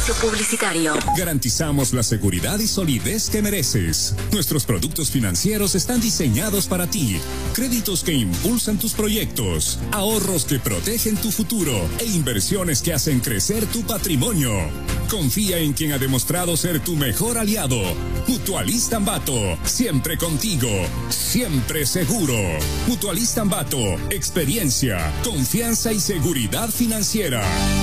Publicitario. Garantizamos la seguridad y solidez que mereces. Nuestros productos financieros están diseñados para ti. Créditos que impulsan tus proyectos, ahorros que protegen tu futuro e inversiones que hacen crecer tu patrimonio. Confía en quien ha demostrado ser tu mejor aliado. Mutualista Ambato, siempre contigo, siempre seguro. Mutualista Ambato, experiencia, confianza y seguridad financiera.